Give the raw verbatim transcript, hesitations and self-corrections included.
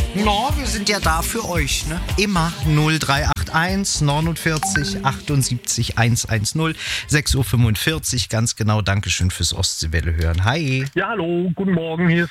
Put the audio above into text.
No, wir sind ja da für euch, ne? Immer null drei acht eins neunundvierzig achtundsiebzig hundertzehn, sechs Uhr fünfundvierzig, ganz genau. Dankeschön fürs Ostseewelle hören. Hi. Ja, hallo, guten Morgen, hier ist